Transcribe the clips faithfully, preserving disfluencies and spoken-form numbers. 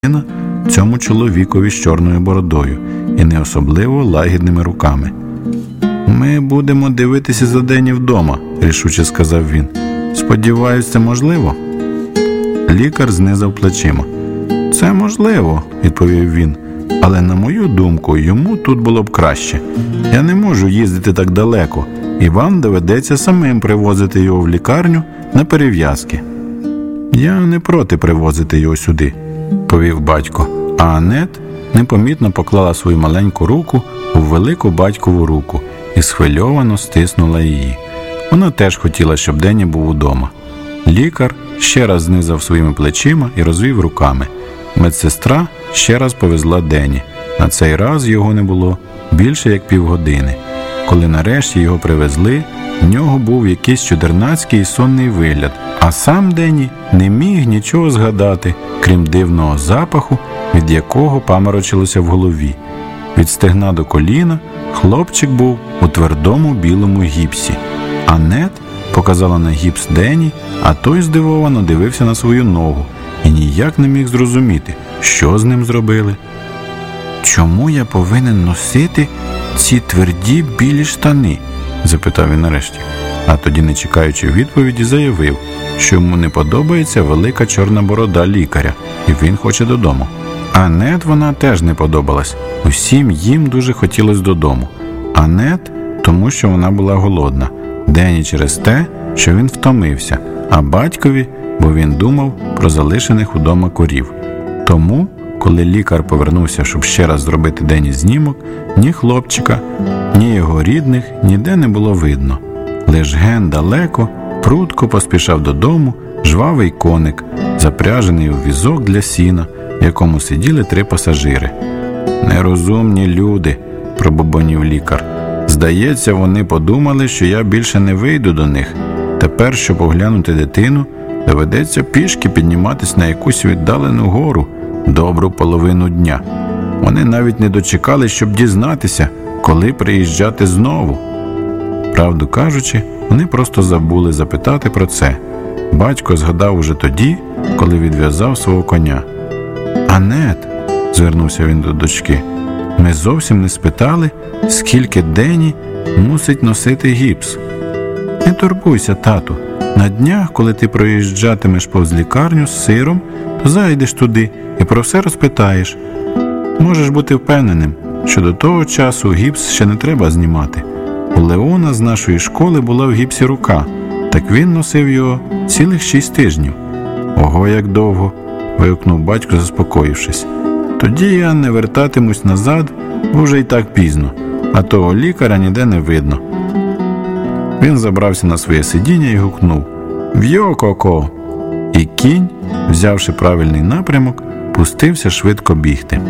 цьому чоловікові з чорною бородою і не особливо лагідними руками. «Ми будемо дивитися за Денні вдома», – рішуче сказав він. «Сподіваюсь, це можливо?» Лікар знизав плечима. «Це можливо», – відповів він. «Але, на мою думку, йому тут було б краще. Я не можу їздити так далеко, і вам доведеться самим привозити його в лікарню на перев'язки». «Я не проти привозити його сюди», – повів батько, а Аннет непомітно поклала свою маленьку руку у велику батькову руку і схвильовано стиснула її. Вона теж хотіла, щоб Денні був удома. Лікар ще раз знизав своїми плечима і розвів руками. Медсестра ще раз повезла Денні. На цей раз його не було більше як півгодини. Коли нарешті його привезли, в нього був якийсь чудернацький і сонний вигляд, а сам Денні не міг нічого згадати, крім дивного запаху, від якого паморочилося в голові. Від стегна до коліна хлопчик був у твердому білому гіпсі. Аннет показала на гіпс Денні, а той здивовано дивився на свою ногу і ніяк не міг зрозуміти, що з ним зробили. «Чому я повинен носити ці тверді білі штани?» – запитав він нарешті. А тоді, не чекаючи відповіді, заявив, що йому не подобається велика чорна борода лікаря, і він хоче додому. Аннет вона теж не подобалась. Усім їм дуже хотілося додому. Аннет – тому, що вона була голодна. Денні через те, що він втомився, а батькові, бо він думав про залишених удома корів. Тому, коли лікар повернувся, щоб ще раз зробити Денні знімок, ні хлопчика, ні його рідних ніде не було видно. Лиш ген далеко, прудко поспішав додому жвавий коник, запряжений у візок для сіна, в якому сиділи три пасажири. «Нерозумні люди», – пробубонів лікар. «Здається, вони подумали, що я більше не вийду до них. Тепер, щоб оглянути дитину, доведеться пішки підніматись на якусь віддалену гору добру половину дня. Вони навіть не дочекали, щоб дізнатися, коли приїжджати знову». Правду кажучи, вони просто забули запитати про це. Батько згадав уже тоді, коли відв'язав свого коня. «Аннет», – звернувся він до дочки, – «ми зовсім не спитали, скільки Денні мусить носити гіпс». «Не турбуйся, тату. На днях, коли ти проїжджатимеш повз лікарню з сиром, то зайдеш туди і про все розпитаєш. Можеш бути впевненим, що до того часу гіпс ще не треба знімати. У Леона з нашої школи була в гіпсі рука, так він носив його цілих шість тижнів». «Ого, як довго!» – вигукнув батько, заспокоївшись. «Тоді я не вертатимусь назад, бо вже й так пізно, а того лікаря ніде не видно». Він забрався на своє сидіння і гукнув «В'йо-ко-ко!» І кінь, взявши правильний напрямок, пустився швидко бігти.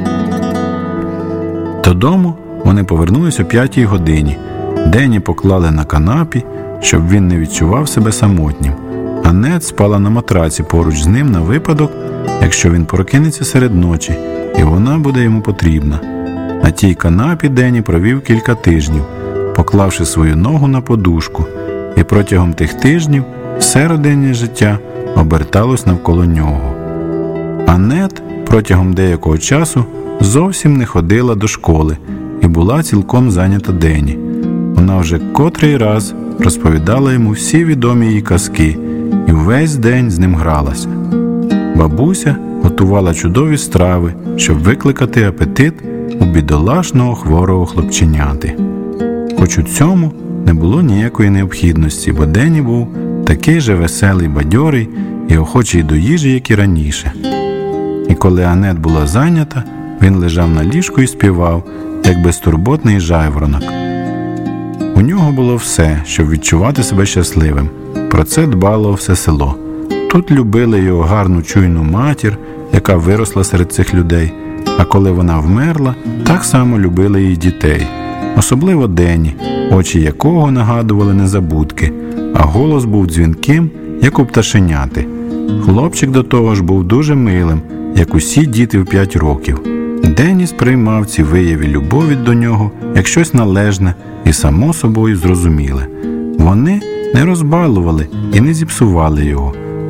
Додому вони повернулись о п'ятій годині. Денні поклали на канапі, щоб він не відчував себе самотнім. Аннет спала на матраці поруч з ним на випадок, якщо він прокинеться серед ночі, і вона буде йому потрібна. На тій канапі Денні провів кілька тижнів, поклавши свою ногу на подушку, і протягом тих тижнів все родинне життя оберталось навколо нього. Аннет протягом деякого часу зовсім не ходила до школи і була цілком зайнята Денні. Вона вже котрий раз розповідала йому всі відомі їй казки і весь день з ним гралася. Бабуся готувала чудові страви, щоб викликати апетит у бідолашного хворого хлопченяти. Хоч у цьому не було ніякої необхідності, бо Денні був такий же веселий, бадьорий і охочий до їжі, як і раніше. І коли Аннет була зайнята, він лежав на ліжку і співав, як безтурботний жайворонок. У нього було все, щоб відчувати себе щасливим. Про це дбало все село. Тут любили його гарну чуйну матір, яка виросла серед цих людей, а коли вона вмерла, так само любили її дітей. Особливо Денні, очі якого нагадували незабудки, а голос був дзвінким, як у пташеняти. Хлопчик до того ж був дуже милим, як усі діти в п'ять років. Денні сприймав ці вияви любові до нього як щось належне і само собою зрозуміле. Вони не розбалували і не зіпсували його,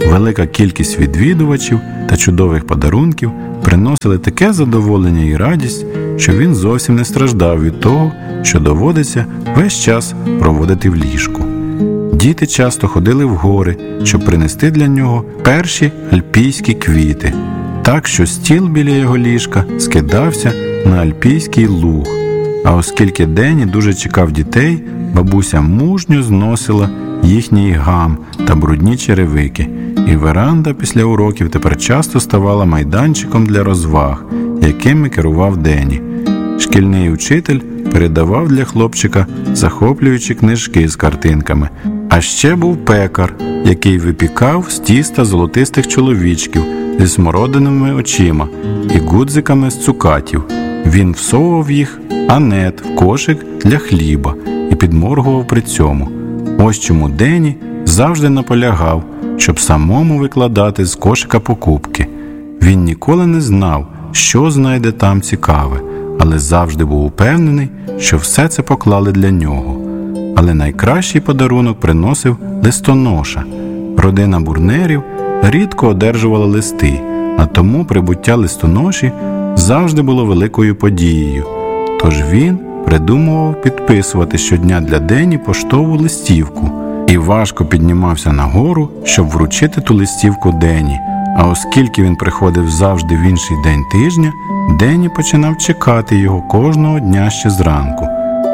Велика кількість відвідувачів та чудових подарунків приносили таке задоволення і радість, що він зовсім не страждав від того, що доводиться весь час проводити в ліжку. Діти часто ходили в гори, щоб принести для нього перші альпійські квіти, так що стіл біля його ліжка скидався на альпійський луг. А оскільки Денні дуже чекав дітей, бабуся мужньо зносила їхній гам та брудні черевики, і веранда після уроків тепер часто ставала майданчиком для розваг, якими керував Денні. Шкільний учитель передавав для хлопчика захоплюючі книжки з картинками. А ще був пекар, який випікав з тіста золотистих чоловічків зі смородиними очима і гудзиками з цукатів. Він всовував їх Анет в кошик для хліба і підморгував при цьому. Ось чому Денні завжди наполягав, щоб самому викладати з кошика покупки. Він ніколи не знав, що знайде там цікаве, але завжди був упевнений, що все це поклали для нього. Але найкращий подарунок приносив листоноша. Родина Бурнерів рідко одержувала листи, а тому прибуття листоноші завжди було великою подією. Тож він придумував підписувати щодня для Денні поштову листівку і важко піднімався нагору, щоб вручити ту листівку Денні. А оскільки він приходив завжди в інший день тижня, Денні починав чекати його кожного дня ще зранку.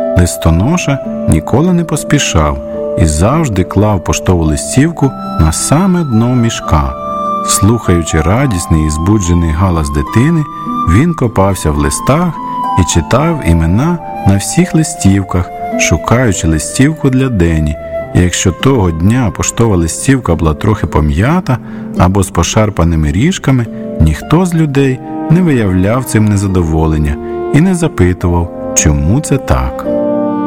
Листоноша ніколи не поспішав і завжди клав поштову листівку на саме дно мішка. Слухаючи радісний і збуджений галас дитини, він копався в листах і читав імена на всіх листівках, шукаючи листівку для Денні. І якщо того дня поштова листівка була трохи пом'ята або з пошарпаними ріжками, ніхто з людей не виявляв цим незадоволення і не запитував, чому це так.